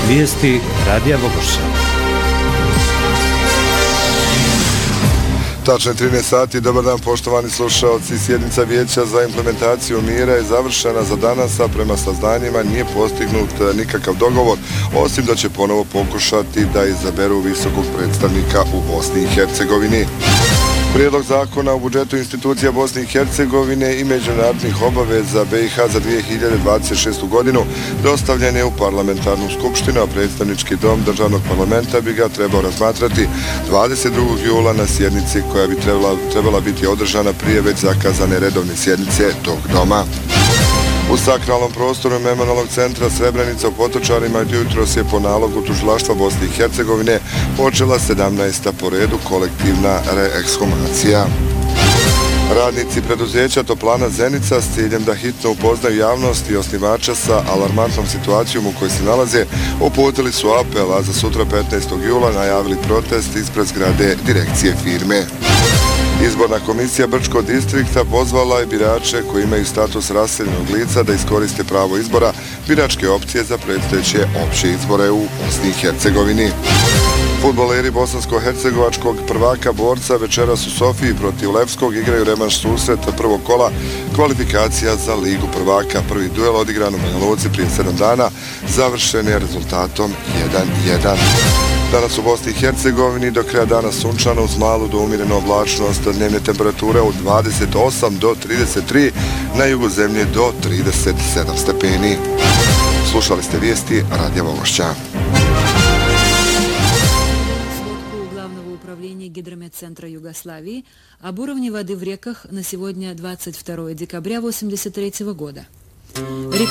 Vijesti Radija Vogošća. Tačno 13 sati, dobar dan poštovani slušalci. Sjednica Vijeća za implementaciju mira je završena za danas, a prema saznanjima nije postignut nikakav dogovor, osim da će ponovo pokušati da izaberu visokog predstavnika u Bosni i Hercegovini. Prijedlog zakona o budžetu institucija Bosne i Hercegovine i međunarodnih obaveza BiH za 2026. godinu dostavljen je u parlamentarnu skupštinu, a predstavnički dom državnog parlamenta bi ga trebao razmatrati 22. jula na sjednici koja bi trebala biti održana prije već zakazane redovne sjednice tog doma. U sakralnom prostoru Memorijalnog centra Srebrenica u Potočarima jutros je po nalogu tužilaštva Bosne i Hercegovine počela 17. po redu kolektivna reekshumacija. Radnici preduzeća Toplana Zenica s ciljem da hitno upoznaju javnost i osnivača sa alarmantnom situacijom u kojoj se nalaze, uputili su apel, a za sutra 15. jula najavili protest ispred zgrade direkcije firme. Izborna komisija Brčkog distrikta pozvala je birače koji imaju status raseljenog lica da iskoriste pravo izbora biračke opcije za predstojeće opće izbore u Bosni i Hercegovini. Fudbaleri bosansko-hercegovačkog prvaka borca večeras u Sofiji protiv Levskog igraju revanš susreta prvog kola kvalifikacija za Ligu prvaka. Prvi duel odigran u Banja Luci prije 7 dana završen je rezultatom 1:1. Danas u Bosni i Hercegovini do kraja dana sunčano uz malu do umjerenu oblačnost, dnevne temperature od 28 do 33, na jugu zemlje do 37 stepeni. Slušali ste vijesti Radija Vogošća. Главного управления Гидрометцентра Югославии об уровне воды в реках на сегодня 22 декабря 1983 года.